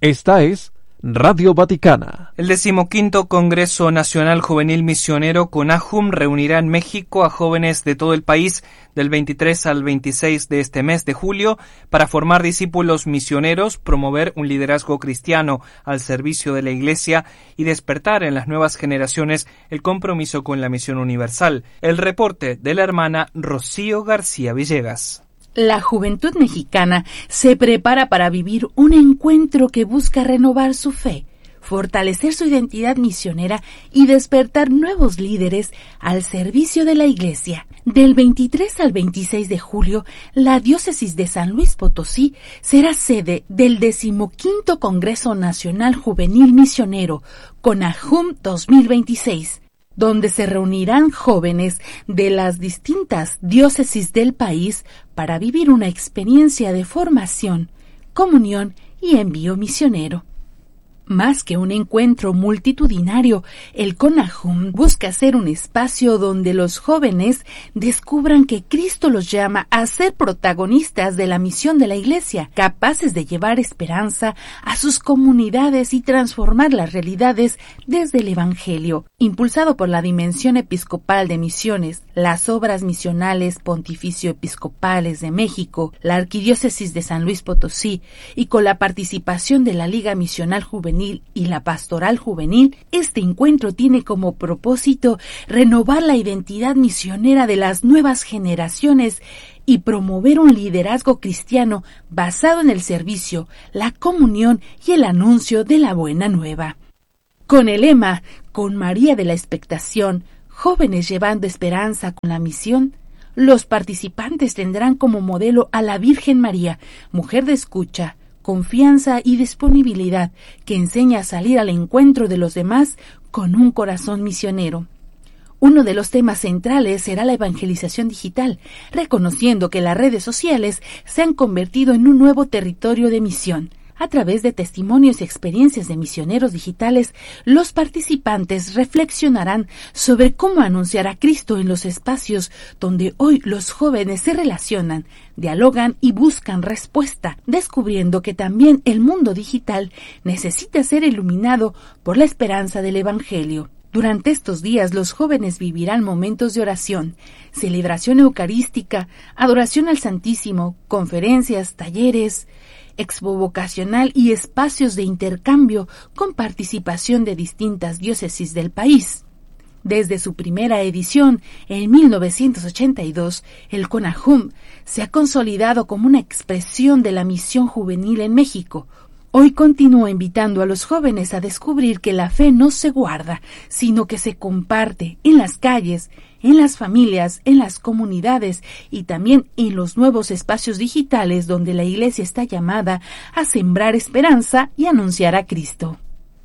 Esta es Radio Vaticana. El 15º Congreso Nacional Juvenil Misionero CONAJUM reunirá en México a jóvenes de todo el país del 23 al 26 de este mes de julio para formar discípulos misioneros, promover un liderazgo cristiano al servicio de la Iglesia y despertar en las nuevas generaciones el compromiso con la misión universal. El reporte de la hermana Rocío García Villegas. La juventud mexicana se prepara para vivir un encuentro que busca renovar su fe, fortalecer su identidad misionera y despertar nuevos líderes al servicio de la Iglesia. Del 23 al 26 de julio, la diócesis de San Luis Potosí será sede del 15º Congreso Nacional Juvenil Misionero, CONAJUM 2026. Donde se reunirán jóvenes de las distintas diócesis del país para vivir una experiencia de formación, comunión y envío misionero. Más que un encuentro multitudinario, el CONAJUM busca ser un espacio donde los jóvenes descubran que Cristo los llama a ser protagonistas de la misión de la Iglesia, capaces de llevar esperanza a sus comunidades y transformar las realidades desde el Evangelio. Impulsado por la Dimensión Episcopal de Misiones, las Obras Misionales Pontificio Episcopales de México, la Arquidiócesis de San Luis Potosí y con la participación de la Liga Misional Juvenil y la Pastoral Juvenil, este encuentro tiene como propósito renovar la identidad misionera de las nuevas generaciones y promover un liderazgo cristiano basado en el servicio, la comunión y el anuncio de la buena nueva. Con el lema "Con María de la Expectación, jóvenes llevando esperanza con la misión", los participantes tendrán como modelo a la Virgen María, mujer de escucha, confianza y disponibilidad, que enseña a salir al encuentro de los demás con un corazón misionero. Uno de los temas centrales será la evangelización digital, reconociendo que las redes sociales se han convertido en un nuevo territorio de misión. A través de testimonios y experiencias de misioneros digitales, los participantes reflexionarán sobre cómo anunciar a Cristo en los espacios donde hoy los jóvenes se relacionan, dialogan y buscan respuesta, descubriendo que también el mundo digital necesita ser iluminado por la esperanza del Evangelio. Durante estos días los jóvenes vivirán momentos de oración, celebración eucarística, adoración al Santísimo, conferencias, talleres, expo vocacional y espacios de intercambio con participación de distintas diócesis del país. Desde su primera edición, en 1982, el CONAJUM se ha consolidado como una expresión de la misión juvenil en México. Hoy continúa invitando a los jóvenes a descubrir que la fe no se guarda, sino que se comparte en las calles, en las familias, en las comunidades y también en los nuevos espacios digitales donde la Iglesia está llamada a sembrar esperanza y anunciar a Cristo.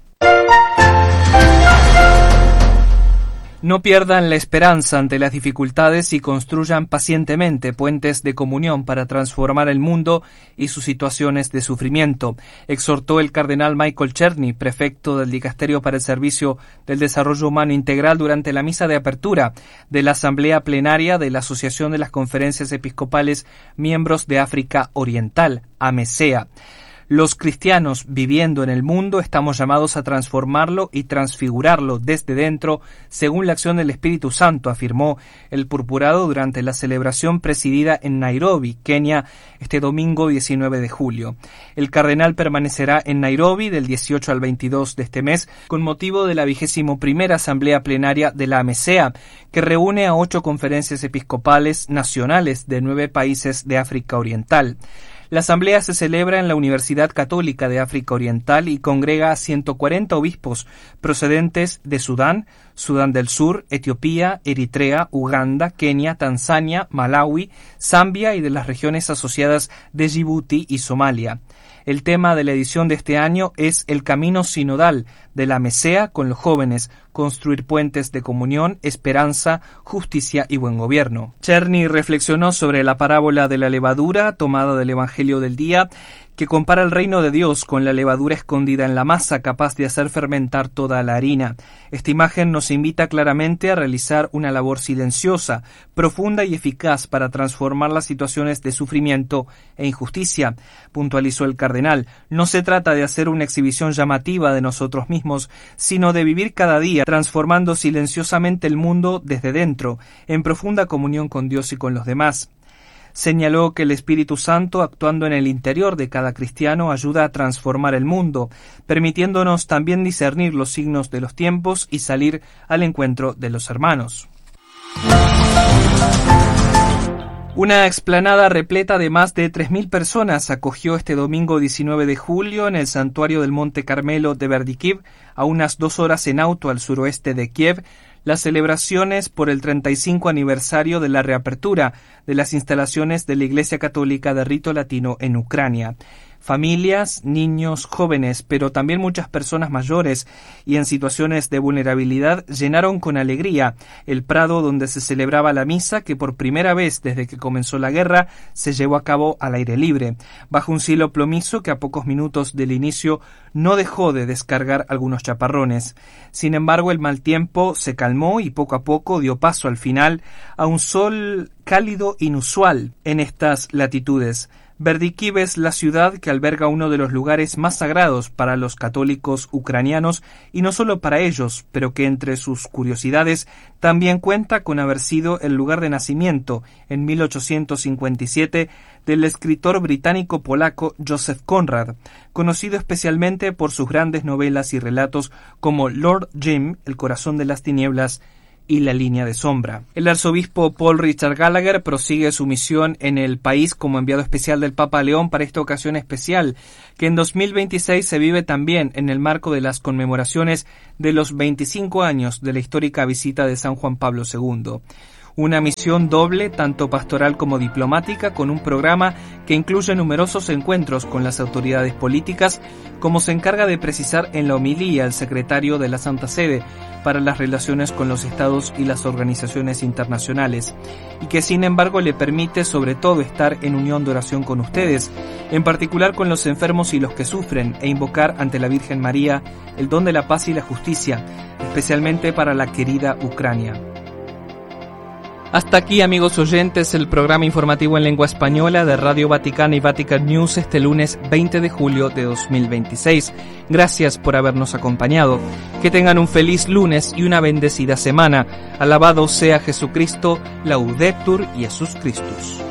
No pierdan la esperanza ante las dificultades y construyan pacientemente puentes de comunión para transformar el mundo y sus situaciones de sufrimiento, exhortó el cardenal Michael Cherny, prefecto del Dicasterio para el Servicio del Desarrollo Humano Integral, durante la misa de apertura de la Asamblea Plenaria de la Asociación de las Conferencias Episcopales Miembros de África Oriental, AMESEA. Los cristianos viviendo en el mundo estamos llamados a transformarlo y transfigurarlo desde dentro, según la acción del Espíritu Santo, afirmó el purpurado durante la celebración presidida en Nairobi, Kenia, este domingo 19 de julio. El cardenal permanecerá en Nairobi del 18 al 22 de este mes con motivo de la 21ª Asamblea Plenaria de la AMESEA, que reúne a 8 conferencias episcopales nacionales de 9 países de África Oriental. La asamblea se celebra en la Universidad Católica de África Oriental y congrega a 140 obispos procedentes de Sudán, Sudán del Sur, Etiopía, Eritrea, Uganda, Kenia, Tanzania, Malawi, Zambia y de las regiones asociadas de Djibouti y Somalia. El tema de la edición de este año es el camino sinodal de la AMESEA con los jóvenes, construir puentes de comunión, esperanza, justicia y buen gobierno. Cherny reflexionó sobre la parábola de la levadura tomada del Evangelio del día, que compara el reino de Dios con la levadura escondida en la masa capaz de hacer fermentar toda la harina. Esta imagen nos invita claramente a realizar una labor silenciosa, profunda y eficaz para transformar las situaciones de sufrimiento e injusticia, puntualizó el cardenal. No se trata de hacer una exhibición llamativa de nosotros mismos, sino de vivir cada día transformando silenciosamente el mundo desde dentro, en profunda comunión con Dios y con los demás. Señaló que el Espíritu Santo, actuando en el interior de cada cristiano, ayuda a transformar el mundo, permitiéndonos también discernir los signos de los tiempos y salir al encuentro de los hermanos. Una explanada repleta de más de 3.000 personas acogió este domingo 19 de julio en el santuario del Monte Carmelo de Berdikiv, a unas 2 horas en auto al suroeste de Kiev, las celebraciones por el 35 aniversario de la reapertura de las instalaciones de la Iglesia Católica de Rito Latino en Ucrania. Familias, niños, jóvenes, pero también muchas personas mayores y en situaciones de vulnerabilidad llenaron con alegría el prado donde se celebraba la misa que por primera vez desde que comenzó la guerra se llevó a cabo al aire libre, bajo un cielo plomizo que a pocos minutos del inicio no dejó de descargar algunos chaparrones. Sin embargo, el mal tiempo se calmó y poco a poco dio paso al final a un sol cálido inusual en estas latitudes. Berdikiv es la ciudad que alberga uno de los lugares más sagrados para los católicos ucranianos y no solo para ellos, pero que entre sus curiosidades también cuenta con haber sido el lugar de nacimiento en 1857 del escritor británico-polaco Joseph Conrad, conocido especialmente por sus grandes novelas y relatos como Lord Jim, El corazón de las tinieblas y La línea de sombra. El arzobispo Paul Richard Gallagher prosigue su misión en el país como enviado especial del Papa León para esta ocasión especial, que en 2026 se vive también en el marco de las conmemoraciones de los 25 años de la histórica visita de San Juan Pablo II. Una misión doble, tanto pastoral como diplomática, con un programa que incluye numerosos encuentros con las autoridades políticas, como se encarga de precisar en la homilía el secretario de la Santa Sede para las relaciones con los estados y las organizaciones internacionales, y que sin embargo le permite sobre todo estar en unión de oración con ustedes, en particular con los enfermos y los que sufren, e invocar ante la Virgen María el don de la paz y la justicia, especialmente para la querida Ucrania. Hasta aquí, amigos oyentes, el programa informativo en lengua española de Radio Vaticana y Vatican News este lunes 20 de julio de 2026. Gracias por habernos acompañado. Que tengan un feliz lunes y una bendecida semana. Alabado sea Jesucristo, Laudetur Jesus Christus.